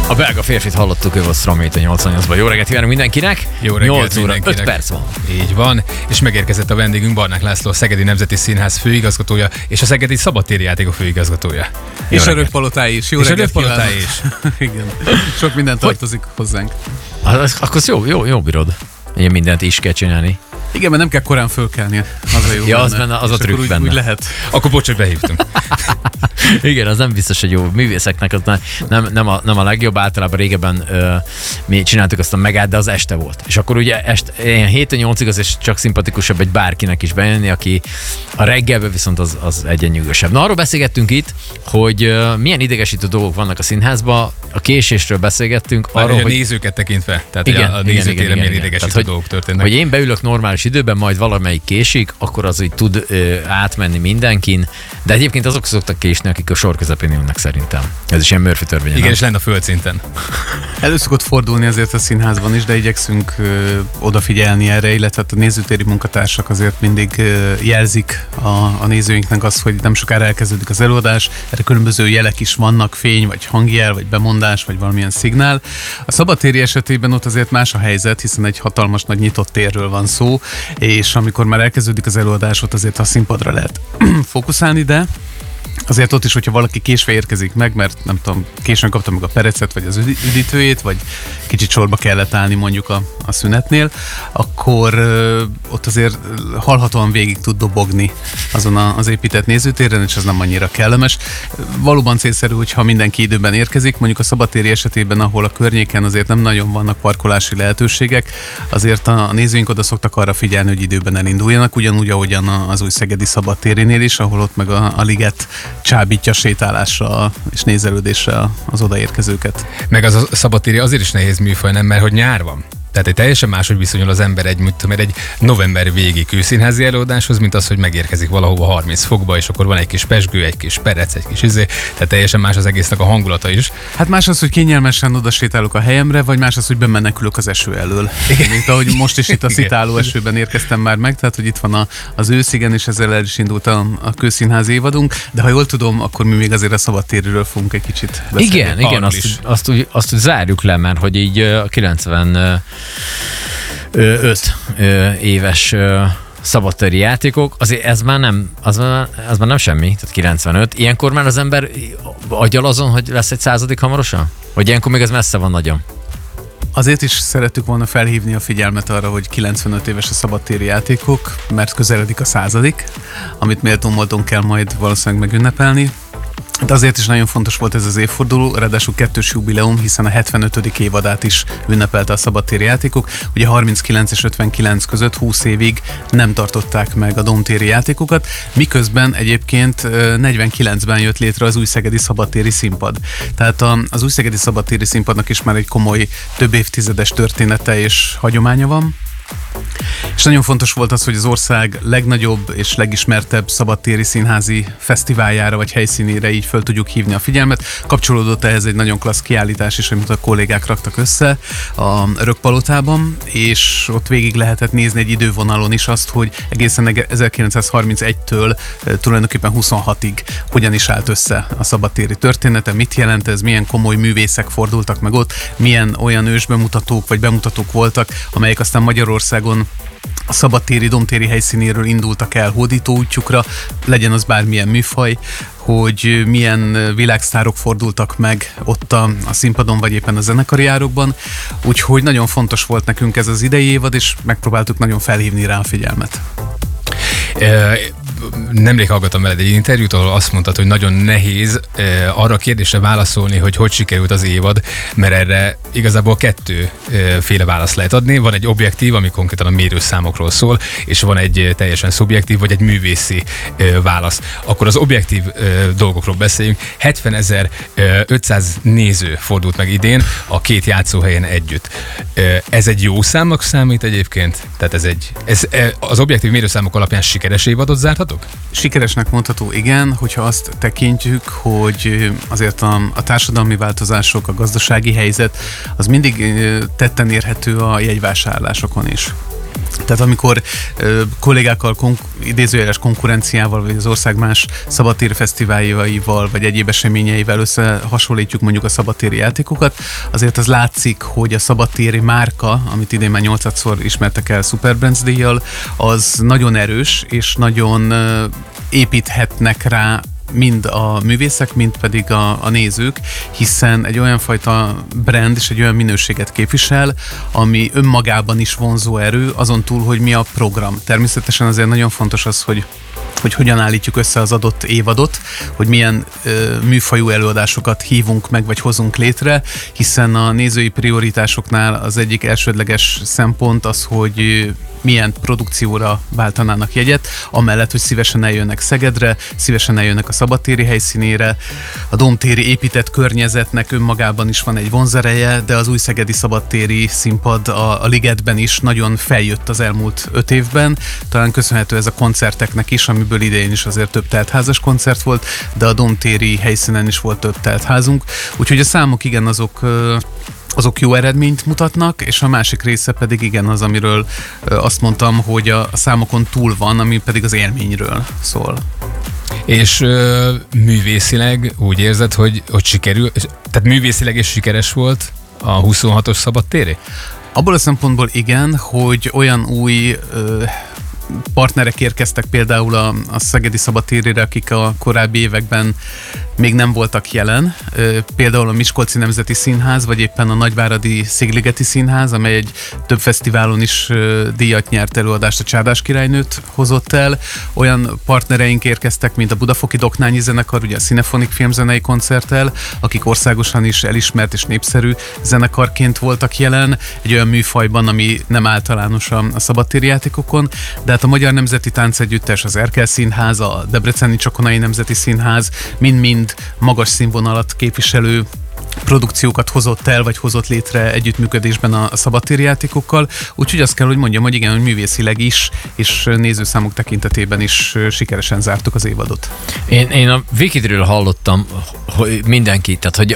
A belga férfit hallottuk, ő volt Stromét a 88-ban. Jó reggelt kívánunk mindenkinek! Jó reggelt 8 óra, mindenkinek. 5 perc van. Így van, és megérkezett a vendégünk Barnák László, a Szegedi Nemzeti Színház főigazgatója, és a Szegedi Szabadtéri Játékok főigazgatója. És a Röppalotái is. Jó És a reggelt Röppalotái kívánok. Igen. Sok minden tartozik hozzánk. Akkor jó bírod. Ugye mindent is kell csinálni. Igen, mert nem kell korán fölkelni. Az a jó. Ja, az benne. benne, az a És trükk akkor benne. úgy lehet. Akkor bocs, hogy behívtunk. Igen, az nem biztos, hogy jó. Művészeknek az nem a legjobb. Általában régebben mi csináltuk azt a megát, de az este volt. És akkor ugye ilyen 7-8-ig az is csak szimpatikusabb egy bárkinek is bejönni, aki a reggelben viszont az egyennyűgösebb. Na, arról beszélgettünk itt, hogy milyen idegesítő dolgok vannak a színházban. A késésről beszélgettünk. Arról, Arról, hogy a nézőket tekintve. Tehát Igen, a igen, nézőtéren milyen igen. idegesítő Tehát, dolgok történnek. hogy én beülök normális időben, majd valamelyik késik, akkor az úgy tud átmenni mindenkin. De egyébként azok szoktak késni, akik a sor közepén ülnek szerintem. Ez is ilyen Murphy törvény. Igen, és lenne a földszinten. Elő szokott fordulni azért a színházban is, de igyekszünk odafigyelni erre, illetve a nézőtéri munkatársak azért mindig jelzik a nézőinknek azt, hogy nem sokára elkezdődik az előadás. Erre különböző jelek is vannak, fény, vagy hangjel, vagy bemondás, vagy valamilyen szignál. A szabadtéri esetében ott azért más a helyzet, hiszen egy hatalmas nagy nyitott térről van szó, és amikor már elkezdődik az előadás, ott azért a színpadra lehet fókuszálni, de azért ott is, hogyha valaki késve érkezik meg, mert nem tudom, későn kapta meg a perecet, vagy az üdítőjét, vagy kicsit sorba kellett állni mondjuk a szünetnél, akkor ott azért hallhatóan végig tud dobogni azon az épített nézőtéren, és az nem annyira kellemes. Valóban célszerű, hogyha mindenki időben érkezik, mondjuk a szabadtéri esetében, ahol a környéken azért nem nagyon vannak parkolási lehetőségek, azért a nézőink oda szoktak arra figyelni, hogy időben elinduljanak, ugyanúgy, ahogyan az új szegedi szabadtérinél is, ahol ott meg a liget csábítja sétálásra és nézelődésre az odaérkezőket. Meg az a szabadtéri azért is nehéz műfaj, nem, mert hogy nyár van. Tehát egy teljesen máshogy viszonyul az ember egy november végi kőszínházi előadáshoz, mint az, hogy megérkezik valahova 30 fokba, és akkor van egy kis pezsgő, egy kis perec, egy kis tehát teljesen más az egésznek a hangulata is. Hát más az, hogy kényelmesen odasétálok a helyemre, vagy más az, hogy bemenekülök az eső elől. Igen. Mint ahogy most is itt a szitáló esőben érkeztem már meg, tehát hogy itt van az ősz, igen, és ezzel el is indult a kőszínházi évadunk, de ha jól tudom, akkor mi még azért a szabadtériről fogunk egy kicsit beszélni. Igen, azt úgy zárjuk le, mert hogy így a 95 éves szabadtéri játékok, azért ez már nem semmi, tehát 95. Ilyenkor már az ember agyal azon, hogy lesz egy 100. hamarosan? Vagy ilyenkor még ez messze van nagyon? Azért is szerettük volna felhívni a figyelmet arra, hogy 95 éves a szabadtéri játékok, mert közeledik a 100., amit méltó módon kell majd valószínűleg megünnepelni. De azért is nagyon fontos volt ez az évforduló, ráadásul 2-s jubileum, hiszen a 75. évadát is ünnepelte a szabadtéri játékok. Ugye 39 és 59 között 20 évig nem tartották meg a domtéri játékokat, miközben egyébként 49-ben jött létre az új szegedi szabadtéri színpad. Tehát az új szegedi szabadtéri színpadnak is már egy komoly, több évtizedes története és hagyománya van. És nagyon fontos volt az, hogy az ország legnagyobb és legismertebb szabadtéri színházi fesztiváljára vagy helyszínére így föl tudjuk hívni a figyelmet. Kapcsolódott ehhez egy nagyon klassz kiállítás is, amit a kollégák raktak össze a Röppalotában, és ott végig lehetett nézni egy idővonalon is azt, hogy egészen 1931-től tulajdonképpen 26-ig hogyan is állt össze a szabadtéri története, mit jelent ez, milyen komoly művészek fordultak meg ott, milyen olyan ősbemutatók vagy bemutatók voltak, amelyek aztán Magyarországon a szabadtéri, domtéri helyszínéről indultak el hódító útjukra, legyen az bármilyen műfaj, hogy milyen világsztárok fordultak meg ott a színpadon, vagy éppen a zenekari árokban. Úgyhogy nagyon fontos volt nekünk ez az idei évad, és megpróbáltuk nagyon felhívni rá a figyelmet. Nemrég hallgattam veled egy interjút, ahol azt mondtad, hogy nagyon nehéz arra a kérdésre válaszolni, hogy sikerült az évad, mert erre igazából kettőféle választ lehet adni. Van egy objektív, ami konkrétan a mérőszámokról szól, és van egy teljesen szubjektív, vagy egy művészi válasz. Akkor az objektív dolgokról beszéljünk. 70.500 néző fordult meg idén a két játszóhelyen együtt. Ez egy jó számnak számít egyébként? Tehát az objektív mérőszámok alapján sikeres évadot zárhatok? Sikeresnek mondható, igen, hogyha azt tekintjük, hogy azért a társadalmi változások, a gazdasági helyzet, az mindig tetten érhető a jegyvásárlásokon is. Tehát amikor kollégákkal idézőjeles konkurenciával, vagy az ország más szabadtéri fesztiváljaival, vagy egyéb eseményeivel összehasonlítjuk mondjuk a szabadtéri játékokat, azért az látszik, hogy a szabadtéri márka, amit idén már 8-szor ismertek el Superbrands díjjal, az nagyon erős, és nagyon építhetnek rá mind a művészek, mind pedig a nézők, hiszen egy olyan fajta brand és egy olyan minőséget képvisel, ami önmagában is vonzó erő, azon túl, hogy mi a program. Természetesen azért nagyon fontos az, hogy hogyan állítjuk össze az adott évadot, hogy milyen műfajú előadásokat hívunk meg, vagy hozunk létre, hiszen a nézői prioritásoknál az egyik elsődleges szempont az, hogy milyen produkcióra váltanának jegyet, amellett, hogy szívesen eljönnek Szegedre, szívesen eljönnek a szabadtéri helyszínére. A domtéri épített környezetnek önmagában is van egy vonzereje, de az új szegedi szabadtéri színpad a Ligetben is nagyon feljött az elmúlt 5 évben. Talán köszönhető ez a koncerteknek is, amiből idején is azért több teltházas koncert volt, de a domtéri helyszínen is volt több teltházunk. Úgyhogy a számok igen, azok jó eredményt mutatnak, és a másik része pedig igen az, amiről azt mondtam, hogy a számokon túl van, ami pedig az élményről szól. És művészileg úgy érzed, hogy sikerül, tehát művészileg is sikeres volt a 26-os szabadtéri? Abból a szempontból igen, hogy olyan új partnerek érkeztek például a szegedi szabadtérire, akik a korábbi években még nem voltak jelen. Például a Miskolci Nemzeti Színház, vagy éppen a Nagyváradi Szigligeti Színház, amely egy több fesztiválon is díjat nyert előadást, a Csárdás királynőt hozott el. Olyan partnereink érkeztek, mint a Budafoki Doknányi Zenekar, ugye a Cinefonik filmzenei koncerttel, akik országosan is elismert és népszerű zenekarként voltak jelen, egy olyan műfajban, ami nem általános a szabadtéri játékokon, de hát a Magyar Nemzeti Táncegyüttes, az Erkel Színház, a Debreceni Csokonai Nemzeti Színház mind-mind magas színvonalat képviselő produkciókat hozott el, vagy hozott létre együttműködésben a szabadtéri játékokkal. Úgyhogy azt kell, hogy mondjam, hogy igen, hogy művészileg is, és nézőszámok tekintetében is sikeresen zártuk az évadot. Én a Wikidről hallottam, hogy mindenki, tehát hogy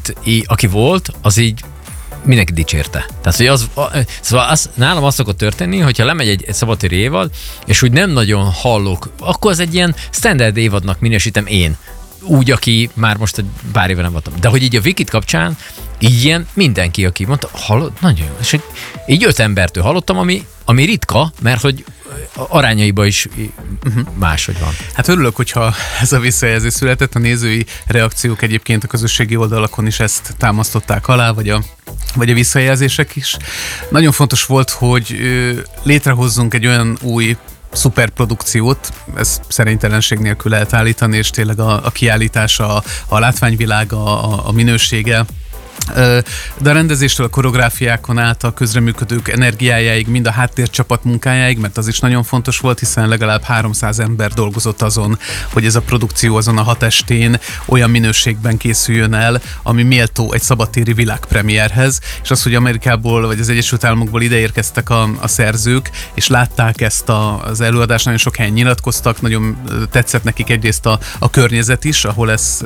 aki volt, az így mindenki dicsérte. Tehát, hogy szóval nálam az szokott történni, hogyha lemegy egy szabadtéri évad, és úgy nem nagyon hallok, akkor az egy ilyen standard évadnak minősítem én. Úgy, aki már most egy pár éve nem voltam. De hogy így a Wikit kapcsán, így ilyen mindenki, aki mondta, hallod, nagyon jó. És így 5 embertől hallottam, ami ritka, mert hogy arányaiban is máshogy van. Hát örülök, hogyha ez a visszajelzés született, a nézői reakciók egyébként a közösségi oldalakon is ezt támasztották alá, vagy a visszajelzések is. Nagyon fontos volt, hogy létrehozzunk egy olyan új szuperprodukciót, ez szerénytelenség nélkül lehet állítani, és tényleg a kiállítása, a látványvilága, a minősége, de a rendezéstől a koreográfiákon át a közreműködők energiájáig, mind a háttércsapat munkájáig, mert az is nagyon fontos volt, hiszen legalább 300 ember dolgozott azon, hogy ez a produkció azon a 6 estén olyan minőségben készüljön el, ami méltó egy szabadtéri világpremierhez, és az, hogy Amerikából vagy az Egyesült Államokból ideérkeztek a szerzők, és látták ezt az előadást, nagyon sok helyen nyilatkoztak, nagyon tetszett nekik egyrészt a környezet is, ahol ez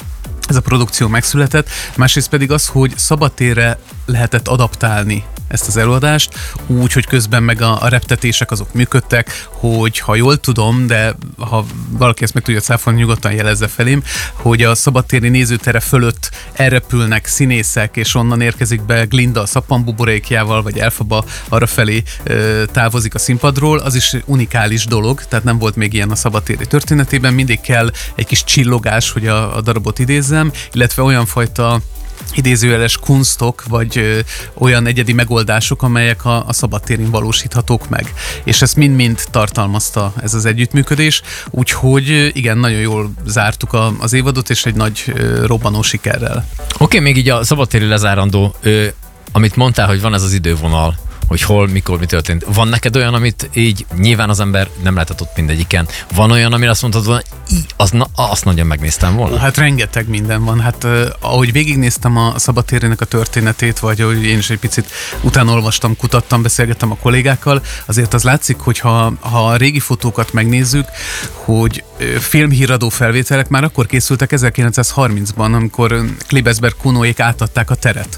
a produkció megszületett, másrészt pedig az, hogy szabadtérre lehetett adaptálni ezt az előadást, úgy, hogy közben meg a reptetések azok működtek, hogy ha jól tudom, de ha valaki ezt meg tudja cáfolni, nyugodtan jelezze felém, hogy a szabadtéri nézőtere fölött elrepülnek színészek, és onnan érkezik be Glinda a szappanbuborékjával, vagy Elfaba arrafelé távozik a színpadról, az is unikális dolog, tehát nem volt még ilyen a szabadtéri történetében, mindig kell egy kis csillogás, hogy a darabot idézzem, illetve olyan fajta idézőjeles kunstok, vagy olyan egyedi megoldások, amelyek a szabadtéren valósíthatók meg. És ezt mind-mind tartalmazta ez az együttműködés, úgyhogy igen, nagyon jól zártuk az évadot, és egy nagy robbanó sikerrel. Oké, még így a szabadtéri lezárandó, amit mondtál, hogy van ez az idővonal, hogy hol, mikor, mi történt. Van neked olyan, amit így nyilván az ember nem lehetett ott mindegyiken. Van olyan, amire azt mondtad volna, azt nagyon megnéztem volna? Hát rengeteg minden van. Hát ahogy végignéztem a szabadtérének a történetét, vagy ahogy én is egy picit utána olvastam, kutattam, beszélgettem a kollégákkal, azért az látszik, hogy ha a régi fotókat megnézzük, hogy filmhíradó felvételek már akkor készültek 1930-ban, amikor Klibesberg Kunoék átadták a teret.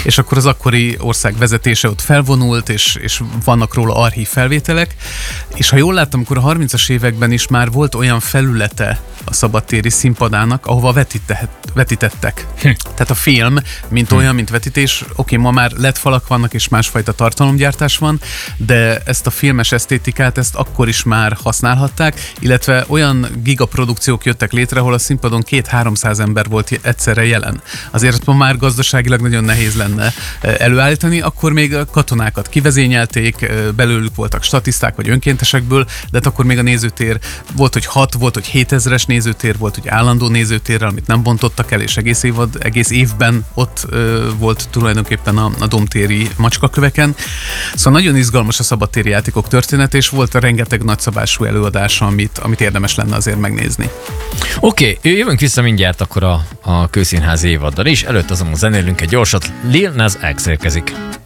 és akkor az akkori ország vezetése ott felvonult, és vannak róla archív felvételek, és ha jól láttam, akkor a 30-as években is már volt olyan felülete a szabadtéri színpadának, ahova vetítettek. Tehát a film, mint olyan, mint vetítés, oké, ma már LED falak vannak, és másfajta tartalomgyártás van, de ezt a filmes esztétikát, ezt akkor is már használhatták, illetve olyan gigaprodukciók jöttek létre, ahol a színpadon 200-300 ember volt egyszerre jelen. Azért ma már gazdaságilag nagyon nehéz lenne előállítani, akkor még a katonákat kivezényelték, belőlük voltak statiszták vagy önkéntesekből, de hát akkor még a nézőtér volt, hogy 6, volt, hogy 7000-es nézőtér, volt, hogy állandó nézőtérrel, amit nem bontottak el, és egész évben ott volt tulajdonképpen a domtéri macskaköveken. Szóval nagyon izgalmas a szabadtéri játékok történet, és volt a rengeteg nagyszabású előadása, amit érdemes lenne azért megnézni. Oké, jövünk vissza mindjárt akkor a Kőszínház évaddal is, előtt azonban zenélünk egy gyorsat, Lil Nas X érkezik.